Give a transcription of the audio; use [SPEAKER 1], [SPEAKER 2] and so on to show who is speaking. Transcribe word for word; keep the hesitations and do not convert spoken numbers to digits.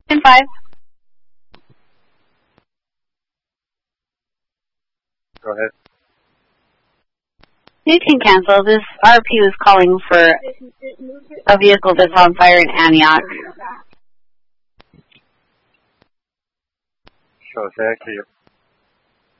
[SPEAKER 1] ten five.
[SPEAKER 2] Go ahead.
[SPEAKER 1] You can cancel. This R P was calling for a vehicle that's on fire in Antioch.
[SPEAKER 2] So it's actually